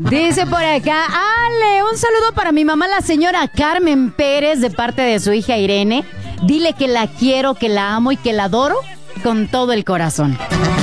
Dice por acá, Ale, un saludo para mi mamá, la señora Carmen Pérez, de parte de su hija Irene. Dile que la quiero, que la amo y que la adoro con todo el corazón.